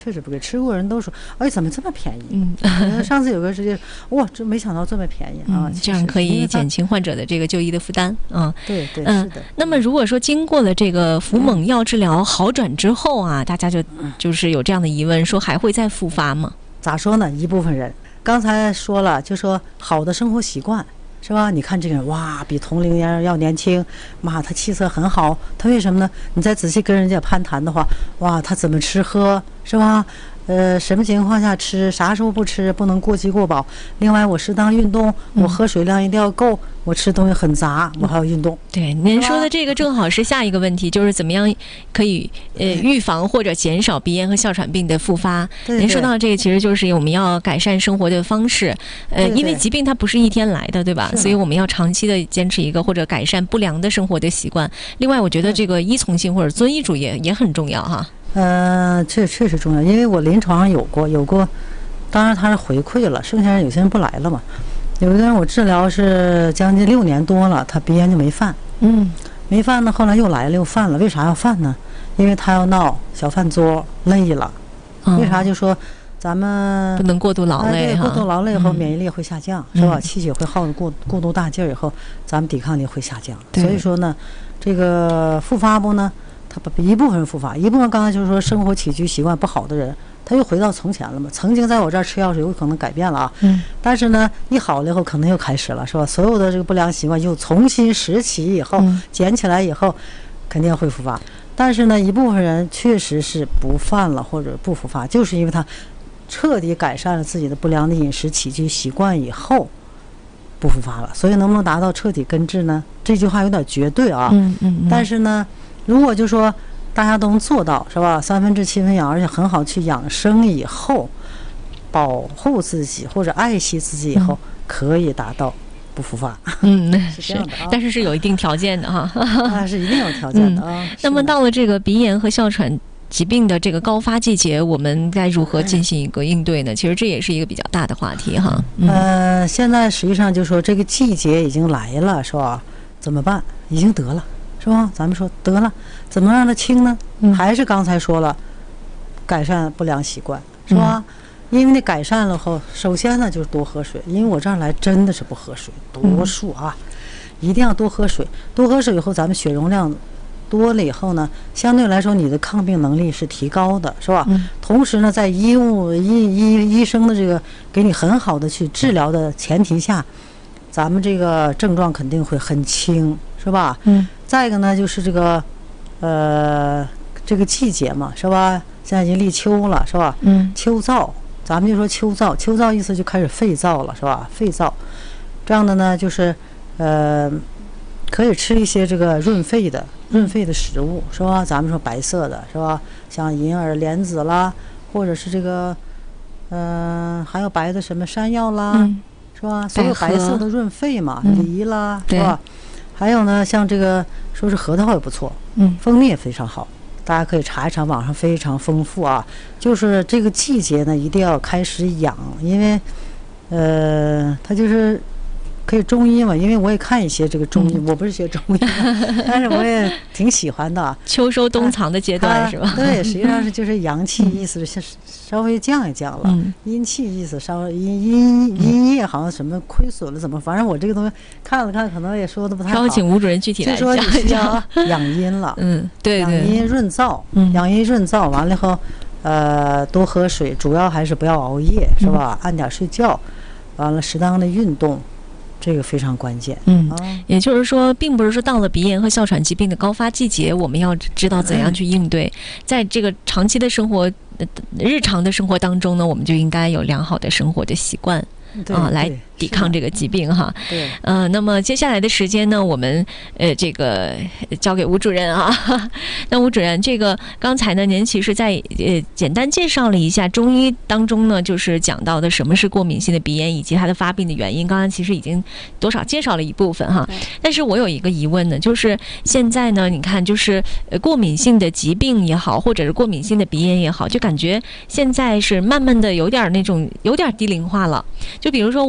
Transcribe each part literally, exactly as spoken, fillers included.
确实不贵，吃过人都说，哎，怎么这么便宜？嗯，上次有个直接，哇，这没想到这么便宜啊！ 嗯、这样可以减轻患者的这个就医的负担。嗯， 对对， 嗯、 是的。 那么如果说经过了这个服猛药治疗好转之后啊，大家就就是有这样的疑问，说还会再复发吗？ 咋说呢？一部分人刚才说了，就说好的生活习惯。是吧？你看这个人，哇，比同龄人要年轻，妈，他气色很好，他为什么呢？你再仔细跟人家攀谈的话，哇，他怎么吃喝，是吧？呃，什么情况下吃，啥时候不吃，不能过饥过饱。另外，我适当运动，我喝水量一定要够，我吃东西很杂，我还要运动。 对，您说的这个正好是下一个问题，就是怎么样可以呃预防或者减少鼻炎和哮喘病的复发。 对对您说到这个，其实就是我们要改善生活的方式，呃， 对对因为疾病它不是一天来的，对吧？所以我们要长期的坚持一个或者改善不良的生活的习惯。另外，我觉得这个依从性或者遵医嘱也也很重要哈。 呃，这确实重要，因为我临床上有过有过，当然他是回馈了，剩下人有些人不来了嘛。有一个人我治疗是将近六年多了，他鼻炎就没犯， 嗯， 没犯呢，后来又来了又犯了，为啥要犯呢？因为他要闹小饭桌累了， 嗯、 为啥就说咱们不能过度劳累哈、 哎、过度劳累以后免疫力会下降， 嗯、 是吧？气血会耗得过过度大劲儿以后，咱们抵抗力会下降。所以说呢，这个复发不呢？他把一部分人复发，一部分刚才就是说生活起居习惯不好的人，他又回到从前了嘛。曾经在我这儿吃药是有可能改变了啊， 嗯， 但是呢，一好了以后可能又开始了，是吧？所有的这个不良习惯又重新拾起以后， 嗯、 捡起来以后，肯定会复发。但是呢，一部分人确实是不犯了或者不复发，就是因为他彻底改善了自己的不良的饮食起居习惯以后，不复发了。所以能不能达到彻底根治呢？这句话有点绝对啊， 嗯嗯嗯， 但是呢。如果就说大家都能做到，是吧？三分治七分养，而且很好去养生以后，保护自己或者爱惜自己以后，嗯、可以达到不复发。 嗯， 是这样的啊， 但是是有一定条件的哈。 那是一定有条件的啊。 嗯、那么到了这个鼻炎和哮喘疾病的这个高发季节，我们该如何进行一个应对呢？其实这也是一个比较大的话题哈。 嗯、呃，现在实际上就说这个季节已经来了，是吧？怎么办？已经得了。是吧？咱们说得了，怎么让它轻呢？嗯、还是刚才说了，改善不良习惯，是吧？嗯、因为你改善了后，首先呢就是多喝水。因为我这儿来真的是不喝水，多数啊，嗯、一定要多喝水。多喝水以后，咱们血容量多了以后呢，相对来说你的抗病能力是提高的，是吧？嗯、同时呢，在医务医医医生的这个给你很好的去治疗的前提下，咱们这个症状肯定会很轻，是吧？嗯。再一个呢，就是这个，呃，这个季节嘛，是吧？现在已经立秋了，是吧？嗯。秋燥，咱们就说秋燥，秋燥意思就开始肺燥了，是吧？肺燥，这样的呢，就是呃，可以吃一些这个润肺的、润肺的食物，是吧？咱们说白色的，是吧？像银耳、莲子啦，或者是这个，嗯、呃，还有白的什么山药啦，嗯、是吧？所有白色的润肺嘛，嗯、梨啦，是吧？还有呢，像这个说是核桃也不错，嗯，蜂蜜也非常好，大家可以查一查，网上非常丰富啊。就是这个季节呢，一定要开始养，因为，呃，它就是可以中医嘛，因为我也看一些这个中医，嗯、我不是学中医，但是我也挺喜欢的。 秋收冬藏的阶段是吧？ 对，实际上是就是阳气意思是稍微降一降了，嗯、阴气意思稍微阴阴阴液好像什么亏损了，怎么？反正我这个东西看了看，可能也说的不太好。 稍请吴主任具体来讲一讲。 养阴了， 嗯，对对， 养阴润燥， 嗯、 养阴润燥完了以后，呃，多喝水，主要还是不要熬夜，是吧？嗯、按点睡觉，完了适当的运动。这个非常关键， 嗯，也就是说，并不是说到了鼻炎和哮喘疾病的高发季节，我们要知道怎样去应对。嗯、在这个长期的生活、呃、日常的生活当中呢，我们就应该有良好的生活的习惯啊，来抵抗这个疾病哈。 对， 呃，那么接下来的时间呢，我们呃这个交给吴主任啊。那吴主任，这个刚才呢，您其实在呃简单介绍了一下中医当中呢，就是讲到的什么是过敏性的鼻炎以及它的发病的原因。刚刚其实已经多少介绍了一部分哈。但是我有一个疑问呢，就是现在呢，你看，就是呃过敏性的疾病也好，或者是过敏性的鼻炎也好，就感觉现在是慢慢的有点那种有点低龄化了。就比如说我呢是。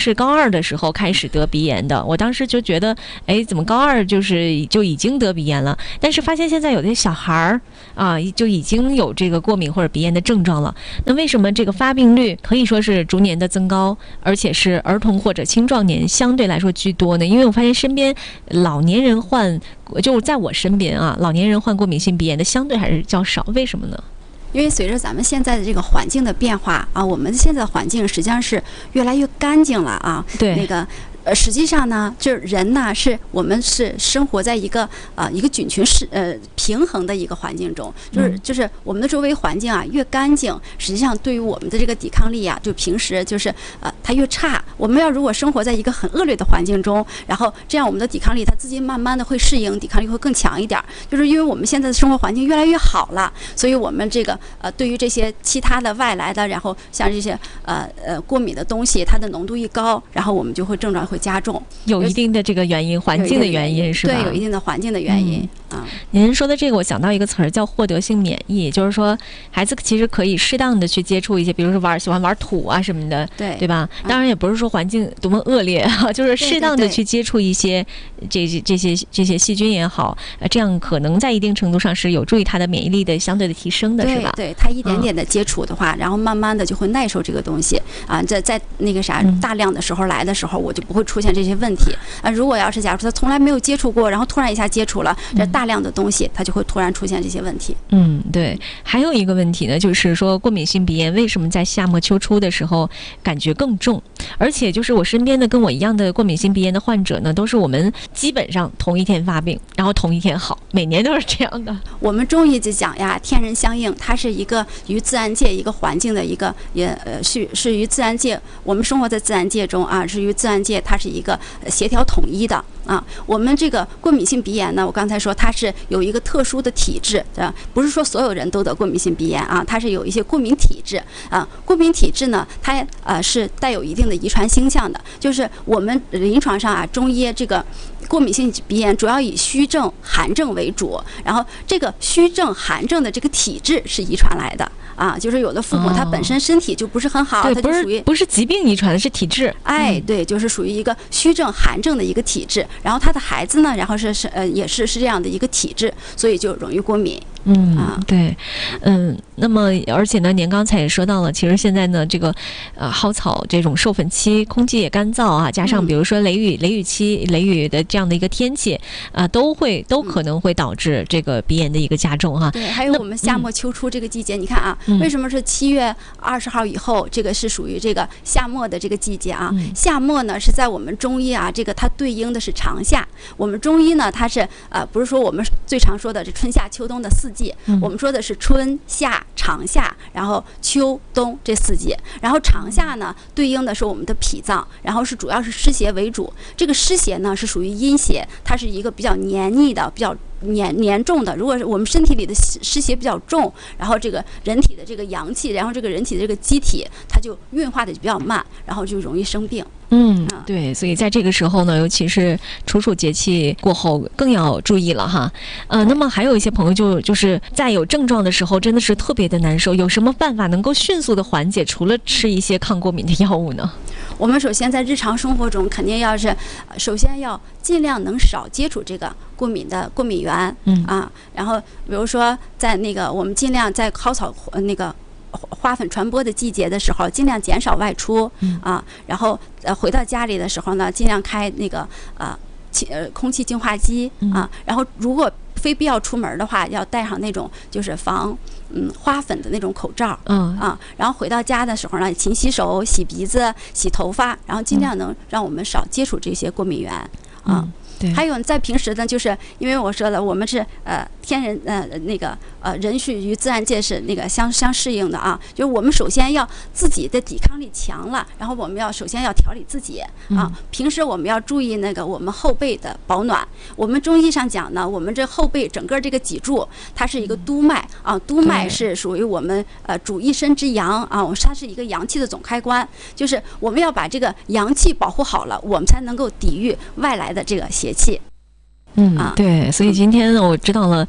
是高二的时候开始得鼻炎的，我当时就觉得，哎，怎么高二就是就已经得鼻炎了？但是发现现在有的小孩儿啊，就已经有这个过敏或者鼻炎的症状了。那为什么这个发病率可以说是逐年的增高，而且是儿童或者青壮年相对来说居多呢？因为我发现身边老年人患，就在我身边啊，老年人患过敏性鼻炎的相对还是较少，为什么呢？ 因为随着咱们现在的这个环境的变化啊，我们现在的环境实际上是越来越干净了啊。 对， 那个。呃，实际上呢，就是人呢，是我们是生活在一个呃一个菌群是呃平衡的一个环境中，就是就是我们的周围环境啊越干净，实际上对于我们的这个抵抗力啊，就平时就是呃它越差。我们要如果生活在一个很恶劣的环境中，然后这样我们的抵抗力它自己慢慢的会适应，抵抗力会更强一点。就是因为我们现在的生活环境越来越好了，所以我们这个呃对于这些其他的外来的，然后像这些呃呃过敏的东西，它的浓度一高，然后我们就会症状会加重， 有一定的这个原因，环境的原因是吧？ 对，有一定的环境的原因啊。 您说的这个，我想到一个词儿叫获得性免疫，就是说孩子其实可以适当的去接触一些，比如说玩喜欢玩土啊什么的， 对对吧？当然也不是说环境多么恶劣啊，就是适当的去接触一些这这这些这些细菌也好，呃，这样可能在一定程度上是有助于他的免疫力的相对的提升的，是吧？ 对，他一点点的接触的话，然后慢慢的就会耐受这个东西啊，在在那个啥大量的时候来的时候，我就不会出现这些问题啊。如果要是假如说他从来没有接触过，然后突然一下接触了这大量的东西，他就会突然出现这些问题。 嗯，对。还有一个问题呢，就是说过敏性鼻炎为什么在夏末秋初的时候感觉更重？而且就是我身边的跟我一样的过敏性鼻炎的患者呢，都是我们基本上同一天发病，然后同一天好，每年都是这样的。 我们中医就讲呀，天人相应，它是一个与自然界一个环境的一个也呃是是与自然界，我们生活在自然界中啊，是与自然界它是一个协调统一的啊。我们这个过敏性鼻炎呢，我刚才说它是有一个特殊的体质，啊，不是说所有人都得过敏性鼻炎啊，它是有一些过敏体质啊。过敏体质呢，它呃是带有一定的遗传倾向的，就是我们临床上啊，中医这个过敏性鼻炎主要以虚症、寒症为主，然后这个虚症、寒症的这个体质是遗传来的啊，就是有的父母他本身身体就不是很好， 对， 他就属于不是疾病遗传的，是体质。 哎，对，就是属于一个虚症、寒症的一个体质，然后他的孩子呢，然后是是呃也是是这样的一个体质，所以就容易过敏。 嗯， 啊， 对，嗯，那么而且呢，您刚才也说到了，其实现在呢，这个呃蒿草这种授粉期，空气也干燥啊，加上比如说雷雨、雷雨期、雷雨的这样的一个天气啊、呃，都会都可能会导致这个鼻炎的一个加重哈。 对，还有我们夏末秋初这个季节，嗯、你看啊，为什么是七月二十号以后，这个是属于这个夏末的这个季节啊？嗯、夏末呢是在我们中医啊，这个它对应的是长夏。我们中医呢，它是呃不是说我们最常说的这春夏秋冬的四季。 嗯、 我们说的是春夏长夏，然后秋冬这四季。然后长夏呢，对应的是我们的脾脏，然后是主要是湿邪为主。这个湿邪呢是属于阴邪，它是一个比较黏腻的、比较黏黏重的。如果是我们身体里的湿邪比较重，然后这个人体的这个阳气，然后这个人体的这个机体，它就运化的就比较慢，然后就容易生病。 嗯，对，所以在这个时候呢，尤其是处暑节气过后，更要注意了哈。呃，那么还有一些朋友就就是在有症状的时候，真的是特别的难受，有什么办法能够迅速的缓解？除了吃一些抗过敏的药物呢？ 我们首先在日常生活中，肯定要是首先要尽量能少接触这个过敏的过敏源，嗯啊，然后比如说在那个我们尽量在蒿草那个花粉传播的季节的时候，尽量减少外出，嗯啊，然后呃回到家里的时候呢，尽量开那个呃气呃空气净化机啊，然后如果非必要出门的话，要戴上那种就是防嗯花粉的那种口罩，嗯啊，然后回到家的时候呢，勤洗手、洗鼻子、洗头发，然后尽量能让我们少接触这些过敏源啊。 嗯对， 还有在平时呢，就是因为我说了，我们是呃天人呃那个呃人是与自然界是那个相相适应的啊，就是我们首先要自己的抵抗力强了，然后我们要首先要调理自己啊。嗯、平时我们要注意那个我们后背的保暖。我们中医上讲呢，我们这后背整个这个脊柱，它是一个督脉啊，督脉是属于我们呃主一身之阳啊，它是一个阳气的总开关，就是我们要把这个阳气保护好了，我们才能够抵御外来的这个邪气。 嗯，对，所以今天我知道了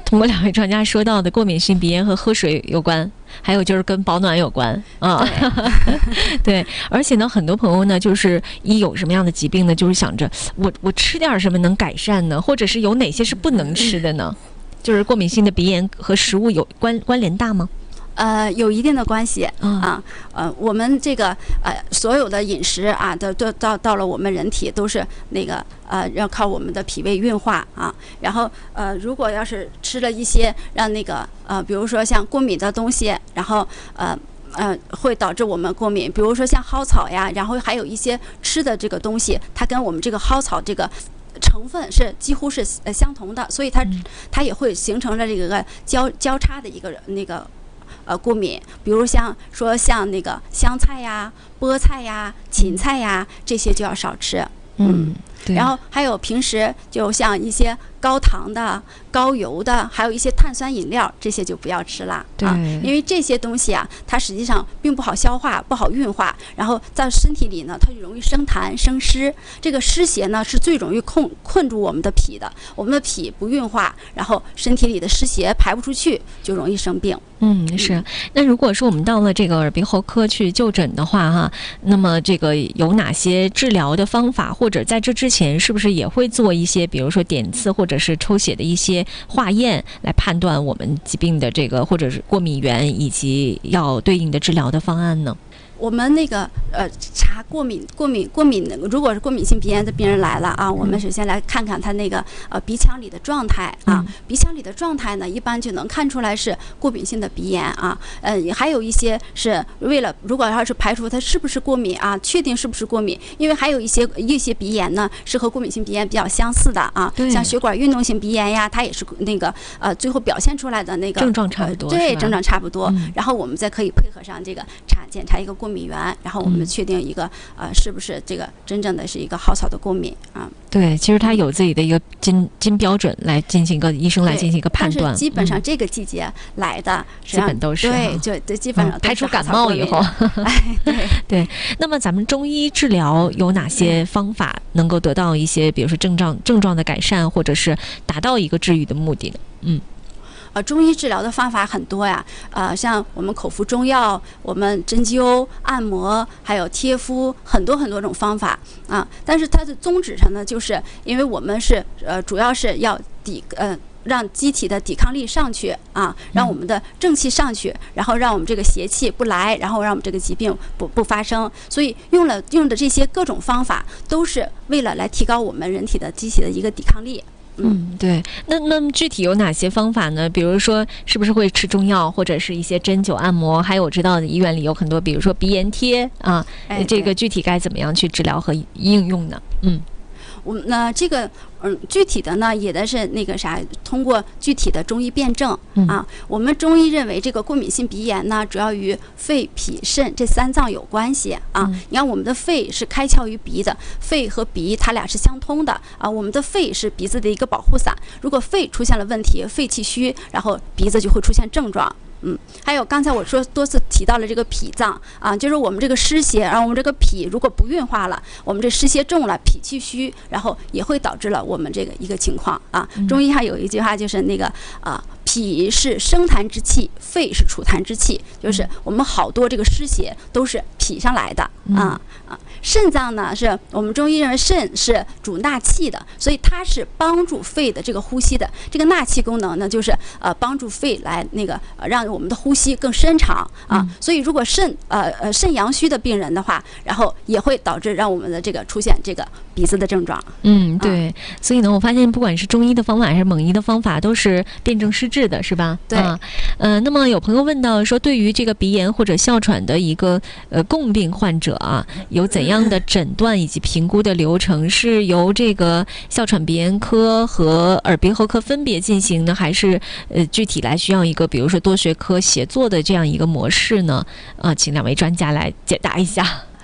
通过两位专家说到的过敏性鼻炎和喝水有关，还有就是跟保暖有关啊。对，而且呢，很多朋友呢，就是一有什么样的疾病呢，就是想着我我吃点什么能改善呢，或者是有哪些是不能吃的呢？就是过敏性的鼻炎和食物有关关联大吗？ 呃，有一定的关系嗯啊，呃，我们这个呃所有的饮食啊，都都到到了我们人体都是那个呃要靠我们的脾胃运化啊，然后呃如果要是吃了一些让那个呃比如说像过敏的东西，然后呃。呃，会导致我们过敏，比如说像蒿草呀，然后还有一些吃的这个东西，它跟我们这个蒿草这个成分是几乎是呃相同的，所以它它也会形成了这个交交叉的一个那个呃过敏，比如像说像那个香菜呀、菠菜呀、芹菜呀，这些就要少吃。 嗯，对。 然后还有平时就像一些高糖的、高油的，还有一些碳酸饮料，这些就不要吃了啊，因为这些东西啊，它实际上并不好消化、不好运化，然后在身体里呢，它就容易生痰、生湿。这个湿邪呢，是最容易困困住我们的脾的，我们的脾不运化，然后身体里的湿邪排不出去，就容易生病。 嗯，是。那如果说我们到了这个耳鼻喉科去就诊的话，哈，那么这个有哪些治疗的方法，或者在这之前是不是也会做一些，比如说点刺或者是抽血的一些化验，来判断我们疾病的这个或者是过敏源以及要对应的治疗的方案呢？ 我们那个呃查过敏过敏过敏，如果是过敏性鼻炎的病人来了啊，我们首先来看看他那个呃鼻腔里的状态啊，鼻腔里的状态呢，一般就能看出来是过敏性的鼻炎啊。呃，还有一些是为了如果要是排除它是不是过敏啊，确定是不是过敏，因为还有一些一些鼻炎呢是和过敏性鼻炎比较相似的啊，像血管运动性鼻炎呀，它也是那个呃最后表现出来的那个症状差不多， 对，症状差不多。 嗯、 然后我们再可以配合上这个查检查一个过敏源，然后我们确定一个、嗯、呃是不是这个真正的是一个蒿草的过敏啊？ 对，其实它有自己的一个金金标准来进行一个医生来进行一个判断。 但是基本上这个季节来的， 嗯、基本都是对，就对，基本上、 嗯、排除感冒以后。 哎，对对。那么咱们中医治疗有哪些方法能够得到一些，比如说症状症状的改善，或者是达到一个治愈的目的呢？嗯。 呃，中医治疗的方法很多呀，呃，像我们口服中药，我们针灸、按摩，还有贴敷，很多很多种方法啊。但是它的宗旨上呢，就是因为我们是呃，主要是要抵呃。让机体的抵抗力上去啊，让我们的正气上去，然后让我们这个邪气不来，然后让我们这个疾病不不发生。所以用了用的这些各种方法，都是为了来提高我们人体的机体的一个抵抗力。 嗯，对。那那么具体有哪些方法呢？比如说，是不是会吃中药，或者是一些针灸按摩？还有我知道的医院里有很多，比如说鼻炎贴啊， 哎、 这个具体该怎么样去治疗和应用呢？嗯。 我们呢，这个嗯，具体的呢，也的是那个啥，通过具体的中医辩证啊。嗯、我们中医认为，这个过敏性鼻炎呢，主要与肺、脾、肾这三脏有关系啊。嗯、你看，我们的肺是开窍于鼻的，肺和鼻它俩是相通的啊。我们的肺是鼻子的一个保护伞，如果肺出现了问题，肺气虚，然后鼻子就会出现症状。嗯，还有刚才我说多次提到了这个脾脏啊，就是我们这个湿邪，然后我们这个脾如果不运化了，我们这湿邪重了，脾气虚，然后也会导致了我们这个一个情况啊。中医还有一句话就是那个啊，脾是生痰之气，肺是储痰之气，就是我们好多这个湿邪都是脾上来的啊啊。肾脏呢，是我们中医认为肾是主纳气的，所以它是帮助肺的这个呼吸的。这个纳气功能呢，就是呃帮助肺来那个、呃、让我们的呼吸更深长啊。嗯、所以如果肾呃呃肾阳虚的病人的话，然后也会导致让我们的这个出现这个鼻子的症状。 嗯，对。啊、所以呢，我发现不管是中医的方法还是蒙医的方法，都是辨证施治的，是吧？ 对。 啊、呃，那么有朋友问到说，对于这个鼻炎或者哮喘的一个呃共病患者啊，有怎样的诊断以及评估的流程？是由这个哮喘鼻炎科和耳鼻喉科分别进行呢，还是呃具体来需要一个比如说多学科协作的这样一个模式呢？啊、呃，请两位专家来解答一下。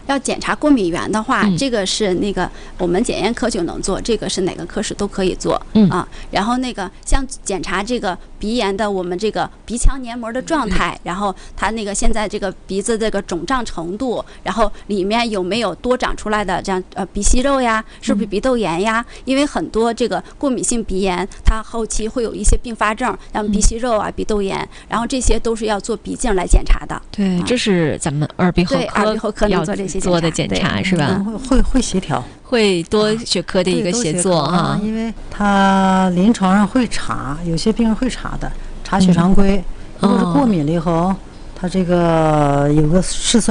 要检查过敏源的话， 嗯这个是那个我们检验科就能做，这个是哪个科室都可以做、 嗯、 啊。然后那个像检查这个鼻炎的，我们这个鼻腔黏膜的状态，然后它那个现在这个鼻子这个肿胀程度，然后里面有没有多长出来的这样呃鼻息肉呀，是不是鼻窦炎呀？因为很多这个过敏性鼻炎，它后期会有一些并发症，像鼻息肉啊、鼻窦炎，然后这些都是要做鼻镜来检查的。 对，这是咱们耳鼻喉对耳鼻科喉科要能做这些做的检查是吧？ 会会会协调， 会多学科的一个协作哈、 啊，因为他临床上会查，有些病人会查的，查血常规， 嗯、 如果是过敏了以后，他这个有个试算。